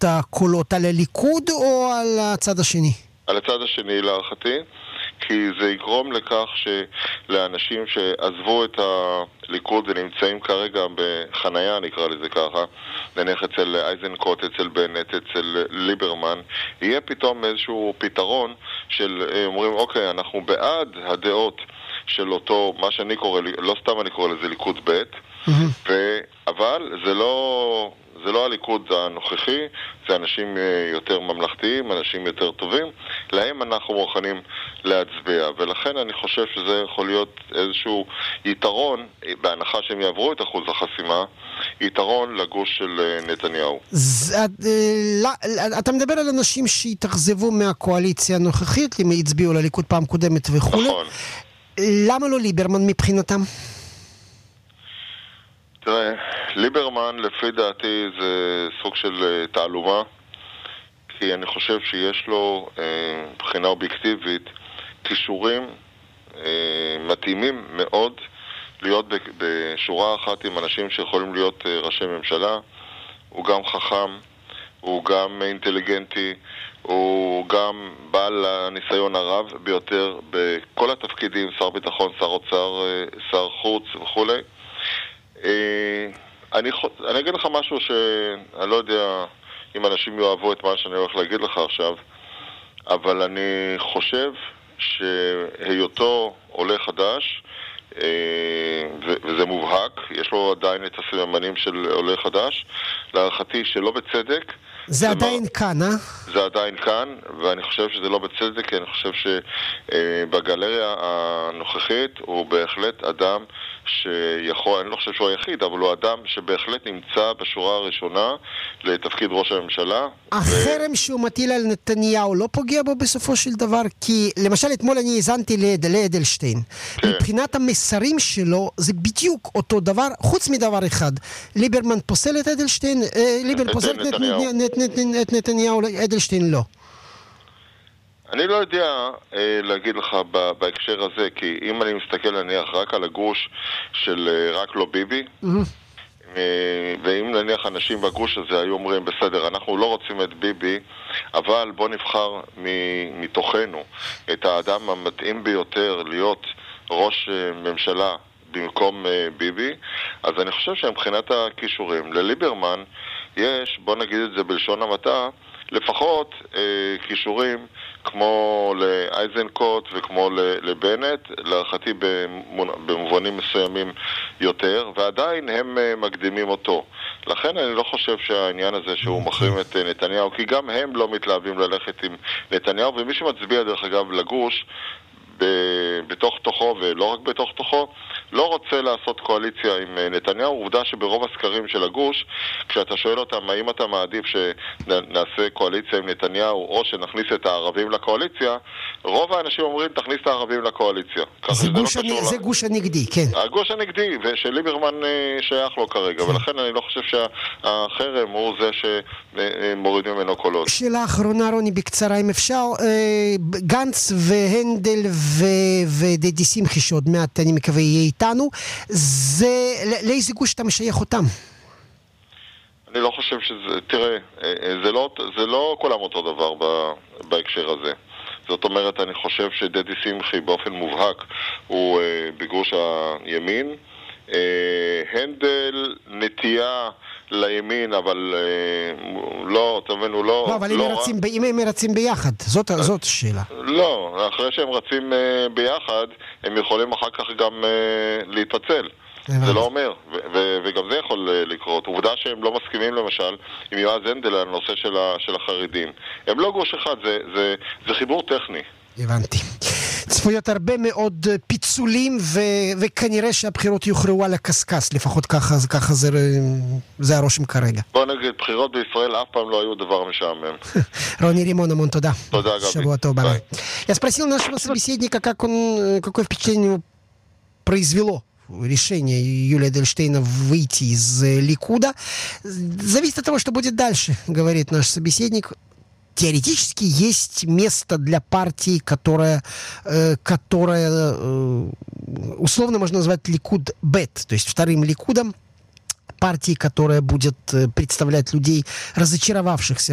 את הקולות על הליכוד או על הצד השני? על הצד השני להערכתי, כי זה יגרום לכך שלאנשים שעזבו את הליכוד ונמצאים כרגע בחנייה, נקרא לזה ככה, נניח אצל אייזנקוט, אצל בנט, אצל ליברמן, יהיה פתאום איזשהו פתרון של אומרים, אוקיי, אנחנו בעד הדעות של אותו, מה שאני קורא, לא סתם אני קורא לזה ליכוד ב', אבל זה לא הליכוד הנוכחי, זה אנשים יותר ממלכתיים, אנשים יותר טובים, להם אנחנו מוכנים להצביע, ולכן אני חושב שזה יכול להיות איזשהו יתרון, בהנחה שהם יעברו את אחוז החסימה, יתרון לגוש של נתניהו. אתה מדבר על אנשים שהתאכזבו מהקואליציה הנוכחית, אם הצביעו לליכוד פעם קודמת וכו'. נכון. למה לא ליברמן מבחינתם? תראה, ליברמן לפי דעתי זה סוג של תעלומה, כי אני חושב שיש לו מבחינה אובייקטיבית כישורים מתאימים מאוד להיות בשורה אחת עם אנשים שיכולים להיות ראשי ממשלה. הוא גם חכם, הוא גם אינטליגנטי, הוא גם בעל הניסיון הרב ביותר בכל התפקידים, שר ביטחון, שר אוצר, שר חוץ וכו'. אני אגיד לך משהו שאני לא יודע אם אנשים יאהבו את מה שאני הולך להגיד לך עכשיו, אבל אני חושב שהיותו עולה חדש, וזה מובהק, יש לו עדיין את הסממנים של עולה חדש, להערכתי שלא בצדק. זה עדיין כאן, אה? זה עדיין כאן, ואני חושב שזה לא בצדק, כי אני חושב שבגלריה הנוכחית הוא בהחלט אדם שיכול, אני לא חושב שהוא היחיד, אבל הוא אדם שבהחלט נמצא בשורה הראשונה לתפקיד ראש הממשלה. החרם שהוא מטיל על נתניהו לא פוגע בו בסופו של דבר? כי למשל אתמול אני הזנתי לאדלשטיין. כן. מבחינת המסרים שלו זה בדיוק אותו דבר, חוץ מדבר אחד. ליברמן פוסל את אדלשטיין, ליברמן פוסל את נתניהו, אדלשטיין לא. אני לא יודע להגיד לך בהקשר הזה, כי אם אני מסתכל נניח רק על הגוש של רק לא ביבי, ואם נניח אנשים בגוש הזה היו אומרים, בסדר, אנחנו לא רוצים את ביבי, אבל בוא נבחר מתוכנו את האדם המתאים ביותר להיות ראש ממשלה במקום ביבי, אז אני חושב שמבחינת הכישורים לליברמן יש, בוא נגיד את זה בלשון המעטה, לפחות כישורים כמו לאייזנקוט וכמו לבנט, להערכתי במובנים מסוימים יותר, ועדיין הם מקדימים אותו. לכן אני לא חושב שהעניין הזה שהוא מחרים את נתניהו, כי גם הם לא מתלהבים ללכת עם נתניהו, ומי שמצביע דרך אגב לגוש בתוך תוכו ולא רק בתוך תוכו, לא רוצה לעשות קואליציה עם נתניהו. עובדה שברוב הסקרים של הגוש, כשאתה שואל אותם האם אתה מעדיף שנעשה קואליציה עם נתניהו או שנכניס את הערבים לקואליציה, רוב האנשים אומרים תכניס את הערבים לקואליציה. זה גוש הנגדי, כן. הגוש הנגדי, ושליברמן שייך לו כרגע, ולכן אני לא חושב שהחרם הוא זה שמוריד ממנו קולות. שאלה אחרונה, רוני, בקצרה אם אפשר. גנץ והנדל ודדי שמחי שעוד מעט אני מקווה יהיה איתנו, לאיזה גוש אתה משייך אותם? אני לא חושב שזה, תראה, זה לא כולם אותו דבר בהקשר הזה. זאת אומרת, אני חושב שדדי שמחי באופן מובהק הוא בגוש הימין, הנדל נטייה לימין, אבל לא, אתה מבין, הוא לא... לא, אבל אם הם רצים ביחד, זאת השאלה. לא, אחרי שהם רצים ביחד, הם יכולים אחר כך גם להתפצל. זה לא אומר, וגם זה יכול לקרות. עובדה שהם לא מסכימים למשל עם יועז הנדל על הנושא של החרדים. הם לא גוש אחד, זה חיבור טכני. הבנתי. צפויות הרבה מאוד פיצולים, וכנראה שהבחירות יוכרעו על הקסקס, לפחות ככה זה הרושם כרגע. בוא נגיד, בחירות בישראל אף פעם לא היו דבר משעמם. Рони Римон, Амон, туда. Туда, Габи. Шабуато, бай. Я спросил нашего собеседника, какое впечатление произвело решение Юлии Эдельштейна выйти из Ликуда. Зависит от того, что будет дальше, говорит наш собеседник. Теоретически есть место для партии, которая условно можно назвать Ликуд-Бет, то есть вторым Ликудом, партии, которая будет представлять людей, разочаровавшихся